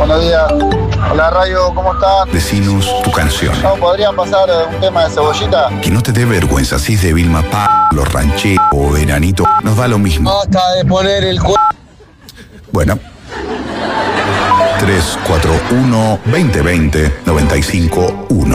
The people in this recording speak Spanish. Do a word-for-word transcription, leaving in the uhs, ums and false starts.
Buenos días. Hola, Radio, ¿cómo están? Decinos tu canción. ¿No podrían pasar un tema de Cebollita? Que no te dé vergüenza, si es de Vilma P, Los Rancheros o Veranito, nos da lo mismo. Basta de poner el cu... Bueno. tres cuatro uno, veinte veinte, noventa y cinco uno.